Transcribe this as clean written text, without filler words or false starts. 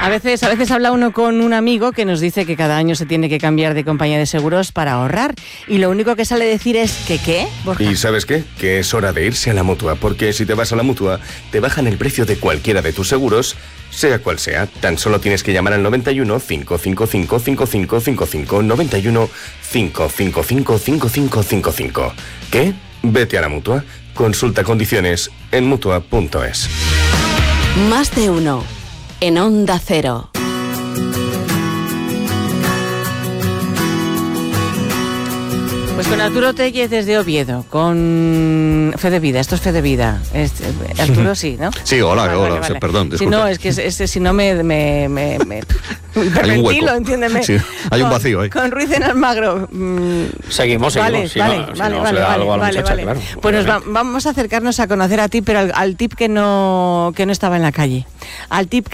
A veces habla uno con un amigo que nos dice que cada año se tiene que cambiar de compañía de seguros para ahorrar. Y lo único que sale decir es que ¿qué, Borja? ¿Y sabes qué? Que es hora de irse a la Mutua, porque si te vas a la Mutua, te bajan el precio de cualquiera de tus seguros, sea cual sea. Tan solo tienes que llamar al 91 555 5555 91 555 5555. ¿Qué? Vete a la Mutua. Consulta condiciones en Mutua.es. Más de uno en Onda Cero. Pues con Arturo Tellez desde Oviedo, con Fe de Vida. Esto es Fe de Vida. Arturo sí, ¿no? Sí, hola, Vale. perdón, disculpa. Si no, es que si no me hay un hueco. entiéndeme. Sí, hay un vacío ahí. Con Ruiz en Almagro. Seguimos. Vale. Claro. Pues vamos a acercarnos a conocer a ti, pero al tip que no estaba en la calle. Al tip